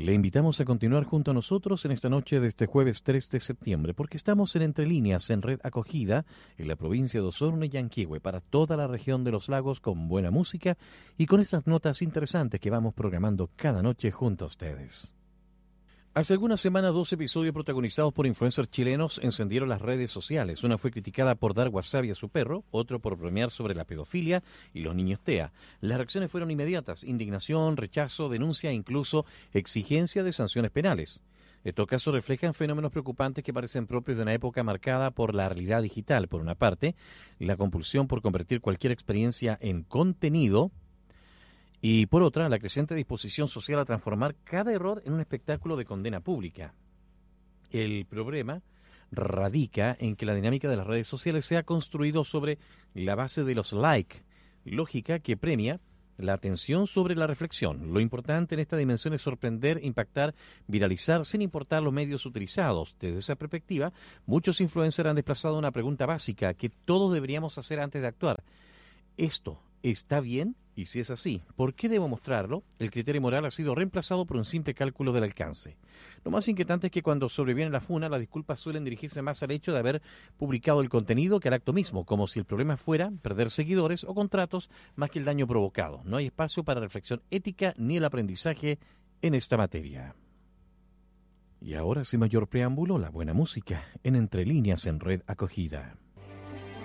Le invitamos a continuar junto a nosotros en esta noche de este jueves 3 de septiembre, porque estamos en Entre Líneas, en Red Acogida, en la provincia de Osorno y Yanquihue, para toda la región de los lagos, con buena música y con esas notas interesantes que vamos programando cada noche junto a ustedes. Hace algunas semanas, 2 episodios protagonizados por influencers chilenos encendieron las redes sociales. Una fue criticada por dar wasabi a su perro, otro por bromear sobre la pedofilia y los niños TEA. Las reacciones fueron inmediatas: indignación, rechazo, denuncia e incluso exigencia de sanciones penales. Estos casos reflejan fenómenos preocupantes que parecen propios de una época marcada por la realidad digital. Por una parte, la compulsión por convertir cualquier experiencia en contenido, y por otra, la creciente disposición social a transformar cada error en un espectáculo de condena pública. El problema radica en que la dinámica de las redes sociales se ha construido sobre la base de los likes, lógica que premia la atención sobre la reflexión. Lo importante en esta dimensión es sorprender, impactar, viralizar, sin importar los medios utilizados. Desde esa perspectiva, muchos influencers han desplazado una pregunta básica que todos deberíamos hacer antes de actuar. ¿Esto está bien? Y si es así, ¿por qué debo mostrarlo? El criterio moral ha sido reemplazado por un simple cálculo del alcance. Lo más inquietante es que cuando sobreviene la funa, las disculpas suelen dirigirse más al hecho de haber publicado el contenido que al acto mismo, como si el problema fuera perder seguidores o contratos más que el daño provocado. No hay espacio para reflexión ética ni el aprendizaje en esta materia. Y ahora, sin mayor preámbulo, la buena música en Entre Líneas en Red Acogida.